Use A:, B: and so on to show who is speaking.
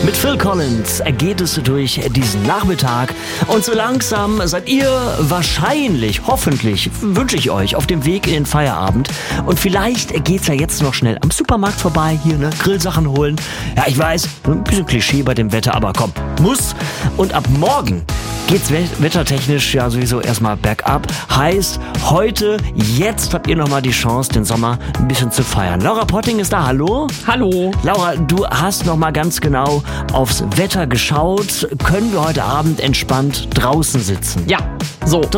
A: Mit Phil Collins geht es durch diesen Nachmittag und so langsam seid ihr wahrscheinlich, hoffentlich, wünsche ich euch, auf dem Weg in den Feierabend. Und vielleicht geht's ja jetzt noch schnell am Supermarkt vorbei, hier, ne, Grillsachen holen. Ja, ich weiß, ein bisschen Klischee bei dem Wetter, aber komm, muss. Und ab morgen geht's wettertechnisch ja sowieso erstmal bergab. Heißt, heute, jetzt habt ihr nochmal die Chance, den Sommer ein bisschen zu feiern. Laura Potting ist da, hallo?
B: Hallo.
A: Laura, du hast nochmal ganz genau aufs Wetter geschaut. Können wir heute Abend entspannt draußen sitzen?
B: Ja, so.